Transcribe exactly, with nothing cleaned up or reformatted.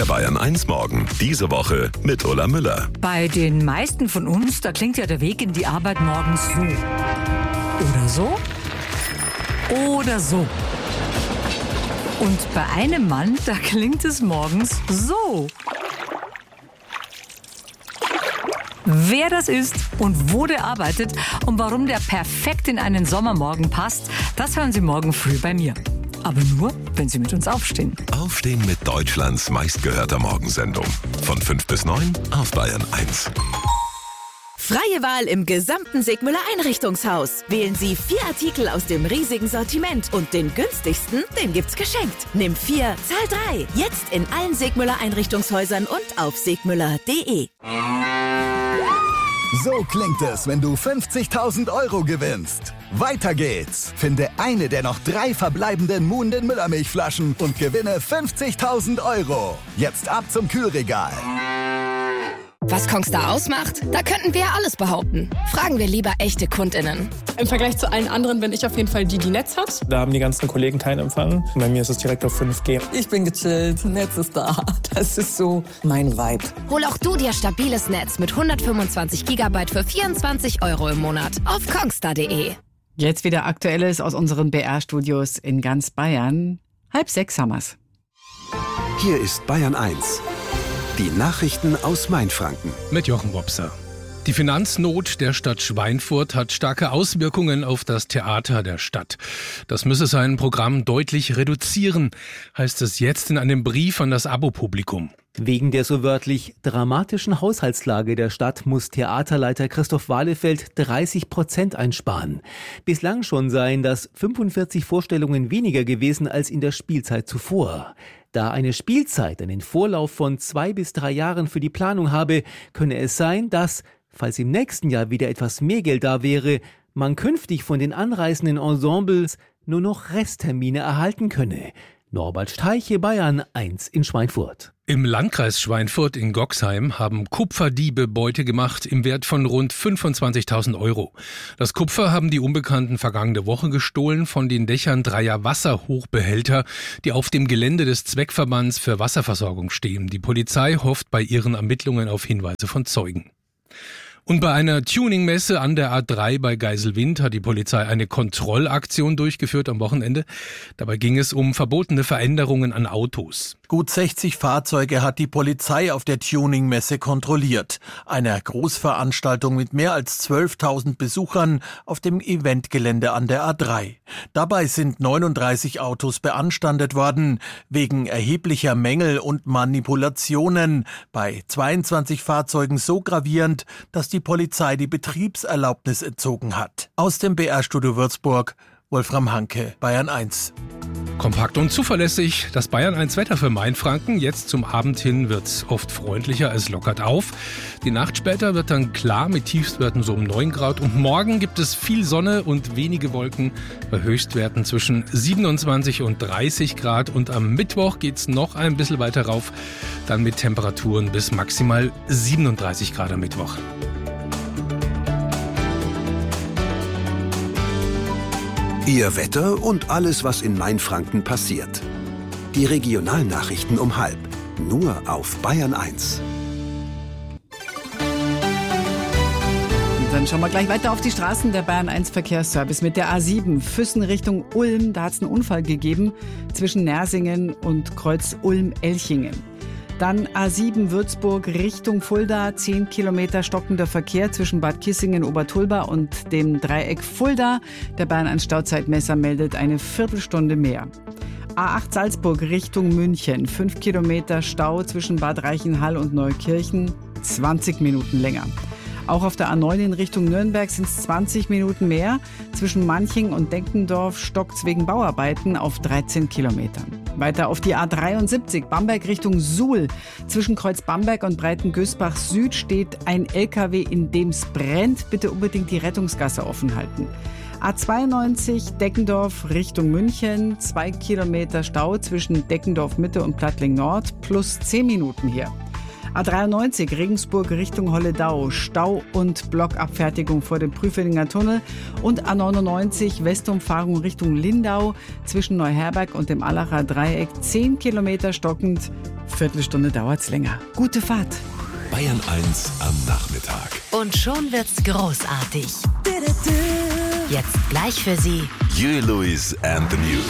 Der Bayern eins Morgen. Diese Woche mit Ulla Müller. Bei den meisten von uns, da klingt ja der Weg in die Arbeit morgens so. Oder so. Oder so. Und bei einem Mann, da klingt es morgens so. Wer das ist und wo der arbeitet und warum der perfekt in einen Sommermorgen passt, das hören Sie morgen früh bei mir. Aber nur, wenn Sie mit uns aufstehen. Aufstehen mit Deutschlands meistgehörter Morgensendung. Von fünf bis neun auf Bayern eins. Freie Wahl im gesamten Segmüller Einrichtungshaus. Wählen Sie vier Artikel aus dem riesigen Sortiment und den günstigsten, den gibt's geschenkt. Nimm vier, zahl drei. Jetzt in allen Segmüller Einrichtungshäusern und auf segmüller punkt de. So klingt es, wenn du fünfzigtausend Euro gewinnst. Weiter geht's. Finde eine der noch drei verbleibenden Muhnden Müllermilchflaschen und gewinne fünfzigtausend Euro. Jetzt ab zum Kühlregal. Was Kongstar ausmacht? Da könnten wir alles behaupten. Fragen wir lieber echte KundInnen. Im Vergleich zu allen anderen bin ich auf jeden Fall die, die Netz hat. Da haben die ganzen Kollegen keinen Empfang. Bei mir ist es direkt auf fünf G. Ich bin gechillt, Netz ist da. Das ist so mein Vibe. Hol auch du dir stabiles Netz mit hundertfünfundzwanzig Gigabyte für vierundzwanzig Euro im Monat auf kongstar punkt de. Jetzt wieder Aktuelles aus unseren B R-Studios in ganz Bayern. Halb sechs haben wir's. Hier ist Bayern eins. Die Nachrichten aus Mainfranken. Mit Jochen Wopser. Die Finanznot der Stadt Schweinfurt hat starke Auswirkungen auf das Theater der Stadt. Das müsse sein Programm deutlich reduzieren, heißt es jetzt in einem Brief an das Abo-Publikum. Wegen der so wörtlich dramatischen Haushaltslage der Stadt muss Theaterleiter Christoph Wahlefeld dreißig Prozent einsparen. Bislang schon seien das fünfundvierzig Vorstellungen weniger gewesen als in der Spielzeit zuvor. Da eine Spielzeit einen Vorlauf von zwei bis drei Jahren für die Planung habe, könne es sein, dass, falls im nächsten Jahr wieder etwas mehr Geld da wäre, man künftig von den anreisenden Ensembles nur noch Resttermine erhalten könne. Norbert Steiche, Bayern eins in Schweinfurt. Im Landkreis Schweinfurt in Goxheim haben Kupferdiebe Beute gemacht im Wert von rund fünfundzwanzigtausend Euro. Das Kupfer haben die Unbekannten vergangene Woche gestohlen von den Dächern dreier Wasserhochbehälter, die auf dem Gelände des Zweckverbands für Wasserversorgung stehen. Die Polizei hofft bei ihren Ermittlungen auf Hinweise von Zeugen. Und bei einer Tuning-Messe an der A drei bei Geiselwind hat die Polizei eine Kontrollaktion durchgeführt am Wochenende. Dabei ging es um verbotene Veränderungen an Autos. Gut sechzig Fahrzeuge hat die Polizei auf der Tuning-Messe kontrolliert. Einer Großveranstaltung mit mehr als zwölftausend Besuchern auf dem Eventgelände an der A drei. Dabei sind neununddreißig Autos beanstandet worden, wegen erheblicher Mängel und Manipulationen. Bei zweiundzwanzig Fahrzeugen so gravierend, dass die Polizei die Betriebserlaubnis entzogen hat. Aus dem B R-Studio Würzburg, Wolfram Hanke, Bayern eins. Kompakt und zuverlässig, das Bayern eins Wetter für Mainfranken. Jetzt zum Abend hin wird's oft freundlicher, es lockert auf. Die Nacht später wird dann klar mit Tiefstwerten so um neun Grad. Und morgen gibt es viel Sonne und wenige Wolken bei Höchstwerten zwischen siebenundzwanzig und dreißig Grad. Und am Mittwoch geht's noch ein bisschen weiter rauf, dann mit Temperaturen bis maximal siebenunddreißig Grad am Mittwoch. Ihr Wetter und alles, was in Mainfranken passiert. Die Regionalnachrichten um halb. Nur auf Bayern eins. Dann schauen wir gleich weiter auf die Straßen. Der Bayern eins Verkehrsservice mit der A sieben Füssen Richtung Ulm. Da hat es einen Unfall gegeben zwischen Nersingen und Kreuz Ulm-Elchingen. Dann A sieben Würzburg Richtung Fulda, zehn Kilometer stockender Verkehr zwischen Bad Kissingen, Obertulba und dem Dreieck Fulda. Der Bayern eins Stauzeitmesser meldet eine Viertelstunde mehr. A acht Salzburg Richtung München, fünf Kilometer Stau zwischen Bad Reichenhall und Neukirchen, zwanzig Minuten länger. Auch auf der A neun in Richtung Nürnberg sind es zwanzig Minuten mehr. Zwischen Manching und Denkendorf stockt's wegen Bauarbeiten auf dreizehn Kilometern. Weiter auf die A dreiundsiebzig, Bamberg Richtung Suhl. Zwischen Kreuz Bamberg und Breitengösbach Süd steht ein L K W, in dem es brennt. Bitte unbedingt die Rettungsgasse offen halten. A zweiundneunzig Deckendorf Richtung München, zwei Kilometer Stau zwischen Deckendorf Mitte und Plattling Nord, plus zehn Minuten hier. A dreiundneunzig Regensburg Richtung Holledau, Stau und Blockabfertigung vor dem Prüfeninger Tunnel. Und A neunundneunzig Westumfahrung Richtung Lindau zwischen Neuherberg und dem Allacher Dreieck, zehn Kilometer stockend, Viertelstunde dauert's länger. Gute Fahrt. Bayern eins am Nachmittag. Und schon wird's großartig. Jetzt gleich für Sie Huey Lewis and the News.